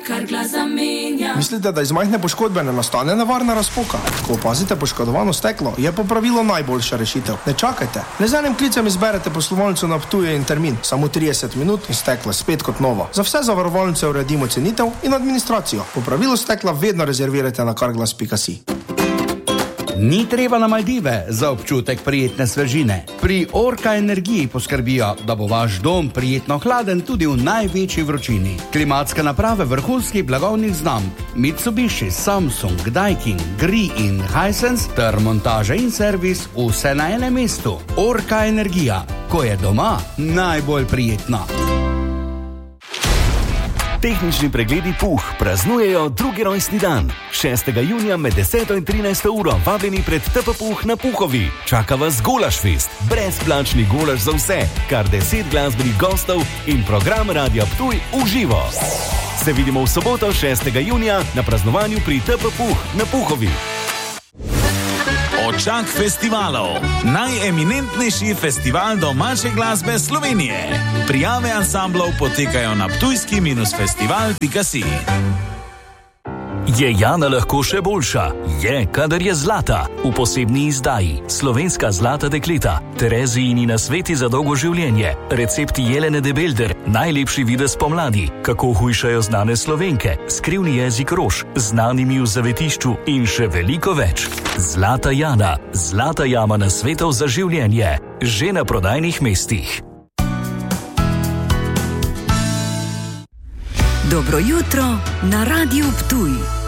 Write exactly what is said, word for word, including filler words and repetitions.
kar glas zamenja. Mislite, da iz majhne poškodbe ne nastane nevarna razpoka? Ko opazite poškodovano steklo, je popravilo najboljša rešitev. Ne čakajte. Le z enim klicem izberete poslovalnico na Ptuju in termin. Samo trideset minut in steklo spet kot novo. Za vse zavarovalnice uredimo cenitev in administracijo. Popravilo stekla vedno rezervirajte na karglas pika si. Ni treba na Maldive za občutek prijetne svežine. Pri Orka Energiji poskrbijo, da bo vaš dom prijetno hladen tudi v največji vročini. Klimatske naprave vrhunskih blagovnih znamk Mitsubishi, Samsung, Daikin, Gree in Hisense ter montaža in servis vse na enem mestu. Orka Energija, ko je doma najbolj prijetno. Tehnični pregledi Puh praznujejo drugi rojstni dan. šestega junija med deseto in trinajsto uro vabljeni pred T P Puh na Puhovi. Čaka vas Golašfest, brezplačni golaš za vse, kar deset glasbenih gostov in program Radia Ptuj v živo. Se vidimo v soboto šestega junija na praznovanju pri T P Puh na Puhovi. Očak festivalov. Najeminentnejši festival domače glasbe Slovenije. Prijave ansamblov potekajo na ptujski festival pika si. Je Jana lahko še boljša? Je, kadar je zlata. V posebni izdaji Slovenska zlata dekleta, Terezijini nasveti za dolgo življenje, recepti Jelene de Belder, najlepši videz pomladi, kako hujšajo znane Slovenke, skrivni jezik rož, znanimi v zavetišču in še veliko več. Zlata Jana, zlata jama nasvetov za življenje, že na prodajnih mestih. Dobro jutro na Radiu Ptuj.